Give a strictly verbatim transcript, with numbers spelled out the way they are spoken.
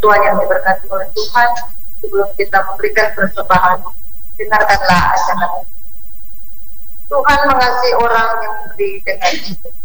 Tuhan yang diberkati oleh Tuhan, sebelum kita memberikan persembahan, dengarkanlah ajaran. Tuhan mengasihi orang yang memberi dengan